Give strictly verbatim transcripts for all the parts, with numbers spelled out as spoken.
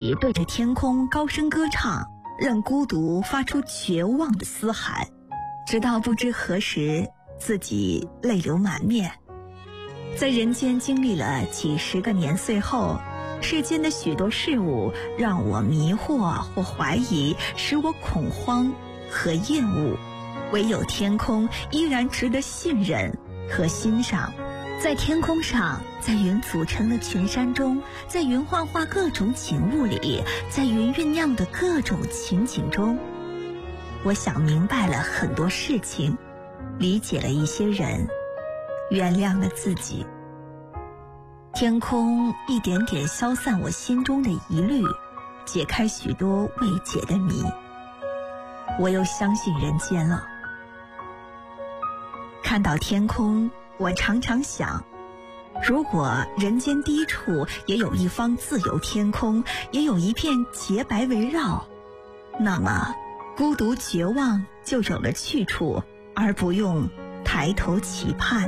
己对着天空高声歌唱，任孤独发出绝望的嘶喊，直到不知何时自己泪流满面。在人间经历了几十个年岁后，世间的许多事物让我迷惑或怀疑，使我恐慌和厌恶，唯有天空依然值得信任和欣赏。在天空上，在云组成的群山中，在云幻化各种景物里，在云酝酿的各种情景中，我想明白了很多事情，理解了一些人，原谅了自己。天空一点点消散我心中的疑虑，解开许多未解的谜。我又相信人间了。看到天空，我常常想，如果人间低处也有一方自由天空，也有一片洁白围绕，那么孤独绝望就有了去处，而不用抬头期盼。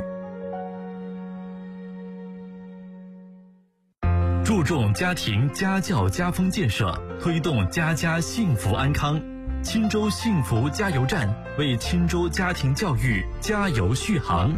注重家庭家教家风建设，推动家家幸福安康。钦州幸福加油站为钦州家庭教育加油续航。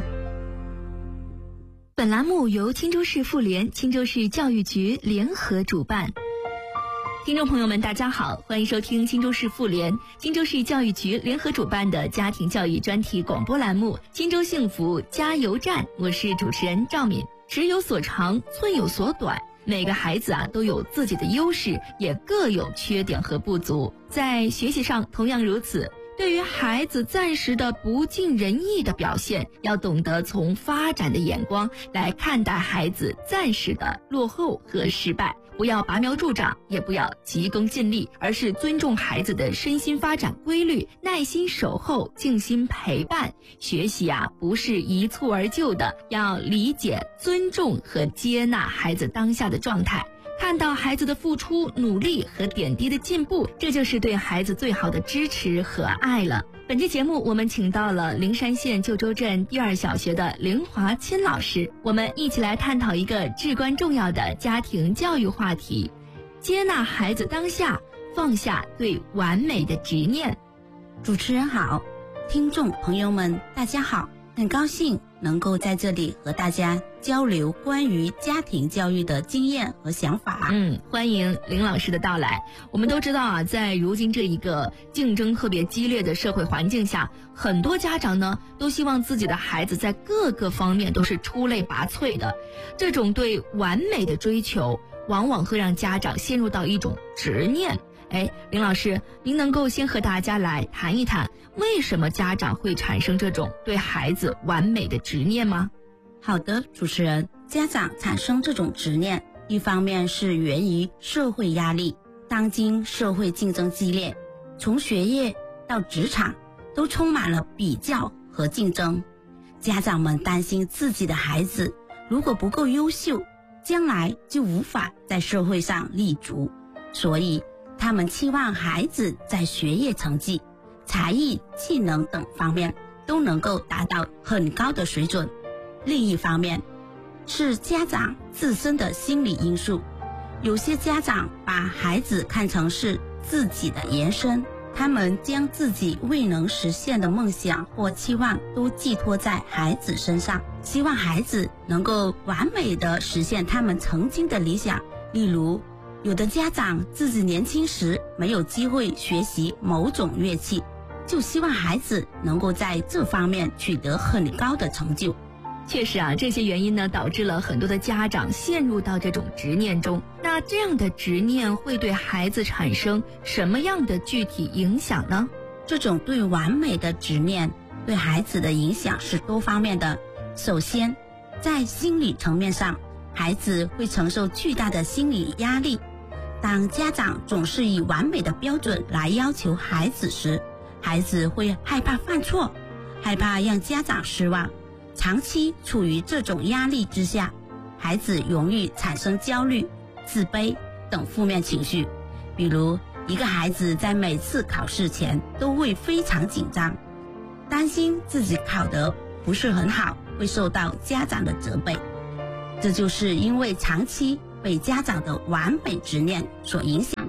本栏目由钦州市妇联、钦州市教育局联合主办。听众朋友们，大家好，欢迎收听钦州市妇联、钦州市教育局联合主办的家庭教育专题广播栏目《钦州幸福加油站》，我是主持人赵敏。尺有所长，寸有所短。每个孩子啊都有自己的优势，也各有缺点和不足。在学习上同样如此。对于孩子暂时的不尽人意的表现，要懂得从发展的眼光来看待孩子暂时的落后和失败，不要拔苗助长，也不要急功近利，而是尊重孩子的身心发展规律，耐心守候，静心陪伴。学习啊，不是一蹴而就的，要理解、尊重和接纳孩子当下的状态。看到孩子的付出、努力和点滴的进步，这就是对孩子最好的支持和爱了。本期节目我们请到了灵山县旧州镇第二小学的凌华钦老师，我们一起来探讨一个至关重要的家庭教育话题：接纳孩子当下，放下对完美的执念。 主持人好，听众朋友们大家好，很高兴能够在这里和大家交流关于家庭教育的经验和想法。 嗯，欢迎林老师的到来。我们都知道啊，在如今这一个竞争特别激烈的社会环境下，很多家长呢都希望自己的孩子在各个方面都是出类拔萃的。这种对完美的追求，往往会让家长陷入到一种执念。哎，林老师，您能够先和大家来谈一谈，为什么家长会产生这种对孩子完美的执念吗？ 好的，主持人，家长产生这种执念，一方面是源于社会压力。当今社会竞争激烈，从学业到职场都充满了比较和竞争。家长们担心自己的孩子如果不够优秀，将来就无法在社会上立足，所以他们期望孩子在学业成绩、才艺、技能等方面都能够达到很高的水准。另一方面是家长自身的心理因素，有些家长把孩子看成是自己的延伸，他们将自己未能实现的梦想或期望都寄托在孩子身上，希望孩子能够完美地实现他们曾经的理想。例如，有的家长自己年轻时没有机会学习某种乐器，就希望孩子能够在这方面取得很高的成就。 确实啊，这些原因呢，导致了很多的家长陷入到这种执念中。那这样的执念会对孩子产生什么样的具体影响呢？ 这种对完美的执念对孩子的影响是多方面的。首先，在心理层面上，孩子会承受巨大的心理压力。当家长总是以完美的标准来要求孩子时，孩子会害怕犯错，害怕让家长失望。长期处于这种压力之下，孩子容易产生焦虑、自卑等负面情绪。比如，一个孩子在每次考试前都会非常紧张，担心自己考得不是很好，会受到家长的责备。这就是因为长期被家长的完美执念所影响。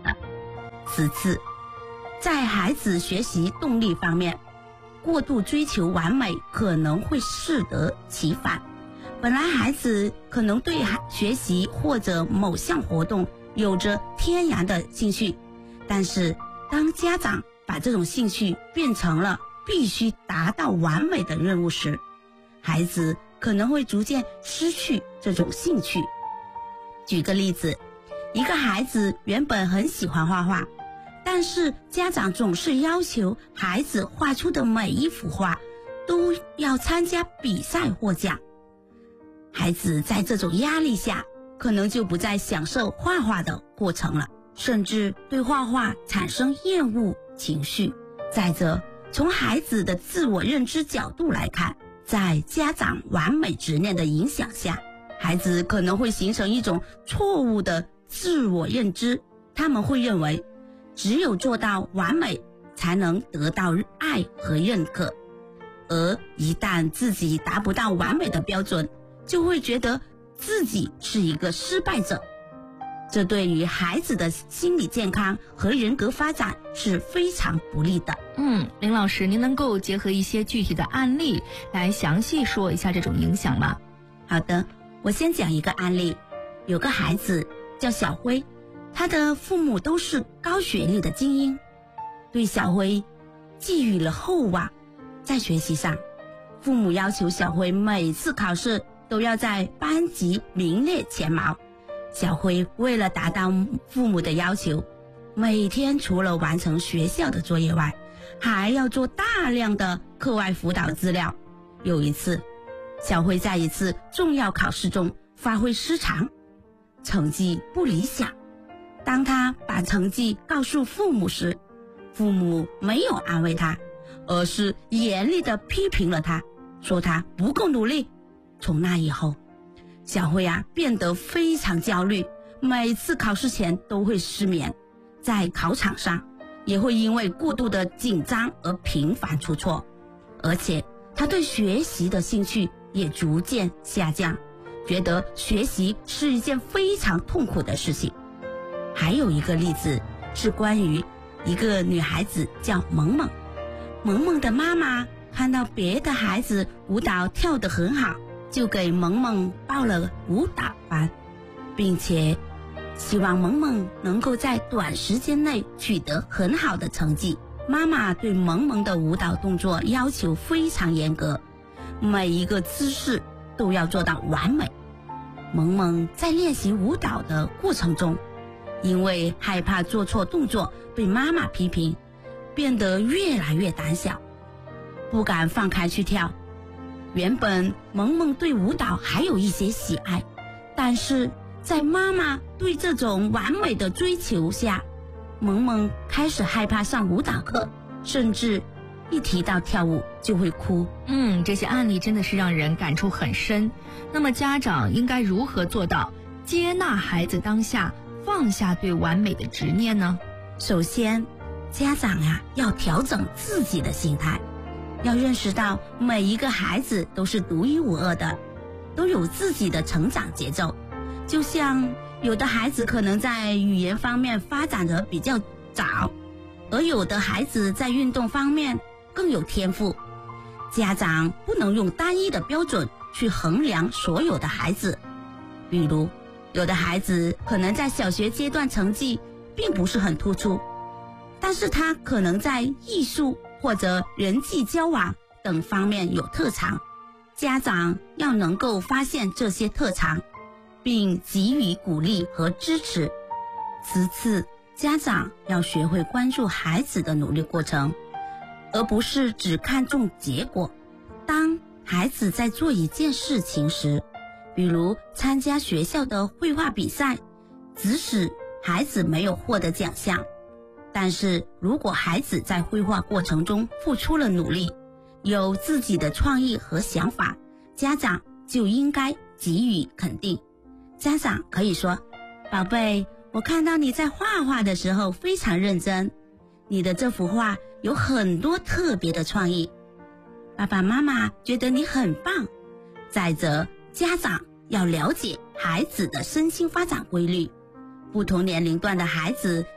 其次，在孩子学习动力方面，过度追求完美可能会适得其反。本来孩子可能对学习或者某项活动有着天然的兴趣，但是当家长把这种兴趣变成了必须达到完美的任务时，孩子可能会逐渐失去这种兴趣。举个例子，一个孩子原本很喜欢画画，但是家长总是要求孩子画出的每一幅画都要参加比赛获奖。孩子在这种压力下，可能就不再享受画画的过程了，甚至对画画产生厌恶情绪。再者，从孩子的自我认知角度来看，在家长完美执念的影响下，孩子可能会形成一种错误的自我认知，他们会认为只有做到完美才能得到爱和认可，而一旦自己达不到完美的标准，就会觉得自己是一个失败者。这对于孩子的心理健康和人格发展是非常不利的。 嗯，林老师，您能够结合一些具体的案例来详细说一下这种影响吗？ 好的，我先讲一个案例。有个孩子叫小辉，他的父母都是高学历的精英，对小辉寄予了厚望。在学习上，父母要求小辉每次考试都要在班级名列前茅。小辉为了达到父母的要求，每天除了完成学校的作业外，还要做大量的课外辅导资料。有一次，小辉在一次重要考试中发挥失常，成绩不理想。当他把成绩告诉父母时，父母没有安慰他，而是严厉地批评了他，说他不够努力。从那以后，小辉啊变得非常焦虑，每次考试前都会失眠，在考场上也会因为过度的紧张而频繁出错，而且他对学习的兴趣也逐渐下降，觉得学习是一件非常痛苦的事情。还有一个例子是关于一个女孩子叫萌萌，萌萌的妈妈看到别的孩子舞蹈跳得很好，就给萌萌报了舞蹈班，并且希望萌萌能够在短时间内取得很好的成绩。妈妈对萌萌的舞蹈动作要求非常严格，每一个姿势都要做到完美。萌萌在练习舞蹈的过程中，因为害怕做错动作被妈妈批评，变得越来越胆小，不敢放开去跳。原本萌萌对舞蹈还有一些喜爱，但是在妈妈对这种完美的追求下，萌萌开始害怕上舞蹈课，甚至一提到跳舞就会哭。 嗯，这些案例真的是让人感触很深。那么家长应该如何做到接纳孩子当下，放下对完美的执念呢？ 首先，家长啊要调整自己的心态，要认识到每一个孩子都是独一无二的，都有自己的成长节奏。就像有的孩子可能在语言方面发展得比较早，而有的孩子在运动方面更有天赋。家长不能用单一的标准去衡量所有的孩子。比如，有的孩子可能在小学阶段成绩并不是很突出，但是他可能在艺术或者人际交往等方面有特长。家长要能够发现这些特长，并给予鼓励和支持。其次，家长要学会关注孩子的努力过程，而不是只看重结果。当孩子在做一件事情时，比如参加学校的绘画比赛，即使孩子没有获得奖项，但是如果孩子在绘画过程中付出了努力，有自己的创意和想法，家长就应该给予肯定。家长可以说，宝贝，我看到你在画画的时候非常认真，你的这幅画有很多特别的创意，爸爸妈妈觉得你很棒。再者，家长要了解孩子的身心发展规律，不同年龄段的孩子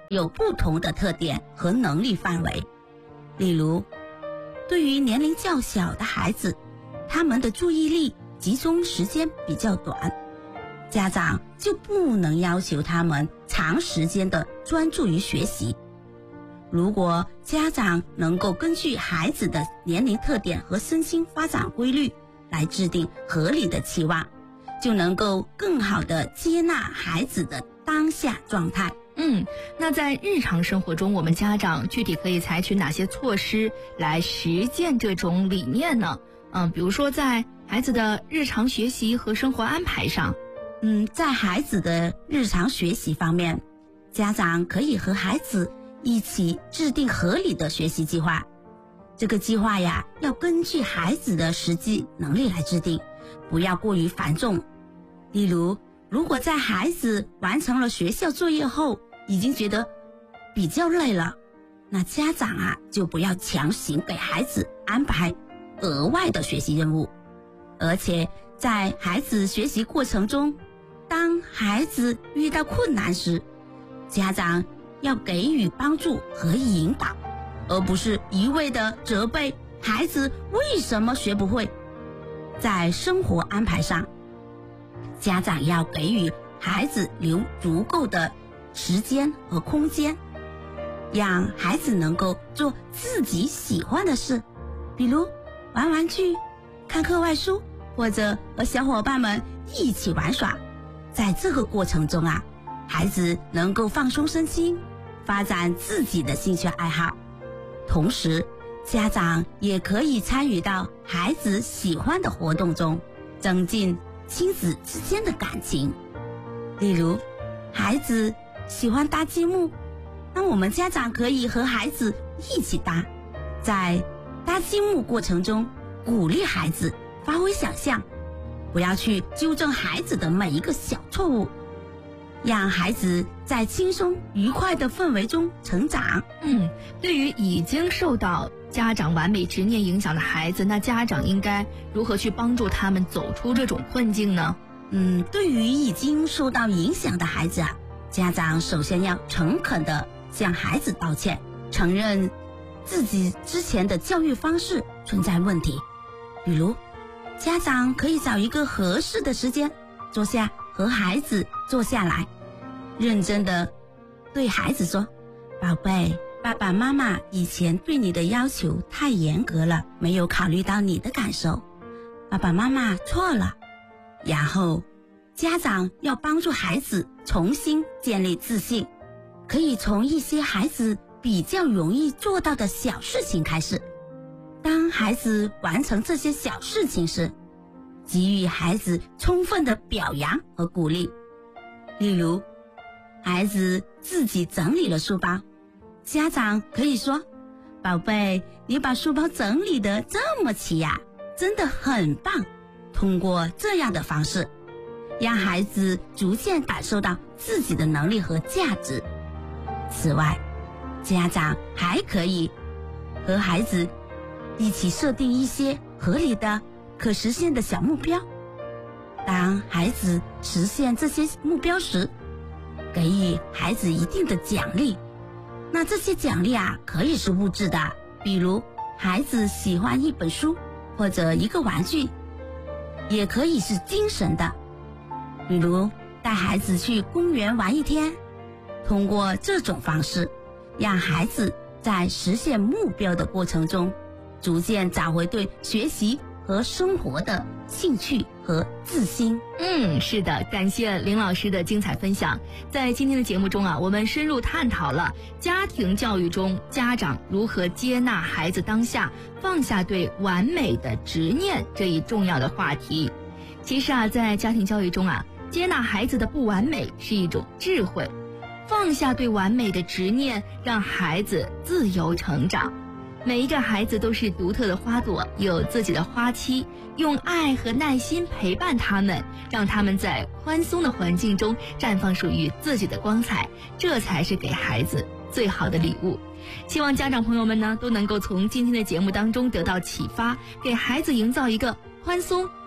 有不同的特点和能力范围。例如，对于年龄较小的孩子，他们的注意力集中时间比较短，家长就不能要求他们长时间的专注于学习。如果家长能够根据孩子的年龄特点和身心发展规律来制定合理的期望，就能够更好地接纳孩子的当下状态。 嗯，那在日常生活中，我们家长具体可以采取哪些措施来实践这种理念呢？嗯，比如说在孩子的日常学习和生活安排上。 嗯，在孩子的日常学习方面，家长可以和孩子一起制定合理的学习计划。这个计划呀，要根据孩子的实际能力来制定，不要过于繁重。例如，如果在孩子完成了学校作业后，已经觉得比较累了，那家长啊，就不要强行给孩子安排额外的学习任务。而且在孩子学习过程中，当孩子遇到困难时，家长要给予帮助和引导，而不是一味的责备孩子为什么学不会。在生活安排上，家长要给予孩子留足够的时间和空间，让孩子能够做自己喜欢的事，比如玩玩具、看课外书，或者和小伙伴们一起玩耍。在这个过程中啊，孩子能够放松身心，发展自己的兴趣爱好。同时，家长也可以参与到孩子喜欢的活动中，增进亲子之间的感情。例如，孩子喜欢搭积木，那我们家长可以和孩子一起搭，在搭积木过程中鼓励孩子发挥想象，不要去纠正孩子的每一个小错误，让孩子在轻松愉快的氛围中成长。 嗯，对于已经受到家长完美执念影响的孩子，那家长应该如何去帮助他们走出这种困境呢？ 嗯，对于已经受到影响的孩子啊，家长首先要诚恳地向孩子道歉，承认自己之前的教育方式存在问题。比如，家长可以找一个合适的时间，坐下和孩子坐下来，认真地对孩子说：宝贝，爸爸妈妈以前对你的要求太严格了，没有考虑到你的感受，爸爸妈妈错了。然后家长要帮助孩子重新建立自信，可以从一些孩子比较容易做到的小事情开始。当孩子完成这些小事情时，给予孩子充分的表扬和鼓励。例如，孩子自己整理了书包，家长可以说：宝贝，你把书包整理得这么齐呀，真的很棒。通过这样的方式，让孩子逐渐感受到自己的能力和价值。此外，家长还可以和孩子一起设定一些合理的、可实现的小目标。当孩子实现这些目标时，给予孩子一定的奖励。那这些奖励啊，可以是物质的，比如孩子喜欢一本书或者一个玩具，也可以是精神的，比如带孩子去公园玩一天。通过这种方式，让孩子在实现目标的过程中，逐渐找回对学习和生活的兴趣和自信。 嗯，是的，感谢林老师的精彩分享。在今天的节目中啊，我们深入探讨了家庭教育中家长如何接纳孩子当下，放下对完美的执念这一重要的话题。其实啊，在家庭教育中啊，接纳孩子的不完美是一种智慧，放下对完美的执念，让孩子自由成长。每一个孩子都是独特的花朵，有自己的花期，用爱和耐心陪伴他们，让他们在宽松的环境中绽放属于自己的光彩，这才是给孩子最好的礼物。希望家长朋友们呢，都能够从今天的节目当中得到启发，给孩子营造一个宽松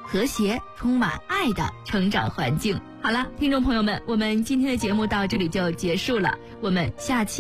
和谐、充满爱的成长环境。好了，听众朋友们，我们今天的节目到这里就结束了，我们下期